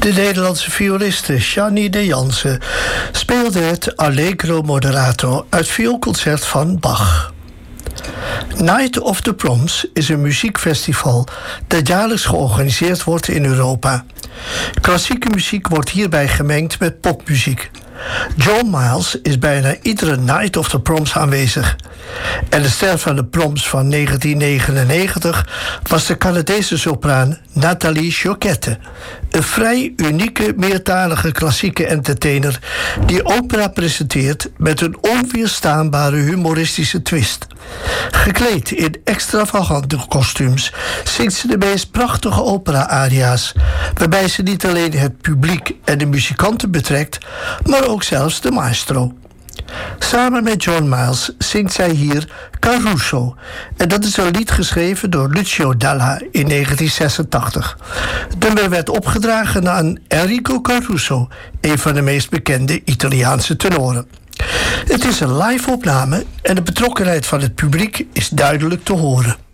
De Nederlandse violiste Jeannie de Jansen speelde het Allegro Moderato uit vioolconcert van Bach. Night of the Proms is een muziekfestival dat jaarlijks georganiseerd wordt in Europa. Klassieke muziek wordt hierbij gemengd met popmuziek. John Miles is bijna iedere Night of the Proms aanwezig. En de ster van de Proms van 1999 was de Canadese sopraan Nathalie Choquette. Een vrij unieke meertalige klassieke entertainer die opera presenteert met een onweerstaanbare humoristische twist. Gekleed in extravagante kostuums zingt ze de meest prachtige opera-aria's, waarbij ze niet alleen het publiek en de muzikanten betrekt, maar ook zelfs de maestro. Samen met John Miles zingt zij hier Caruso. En dat is een lied geschreven door Lucio Dalla in 1986. Het nummer werd opgedragen aan Enrico Caruso, een van de meest bekende Italiaanse tenoren. Het is een live opname en de betrokkenheid van het publiek is duidelijk te horen.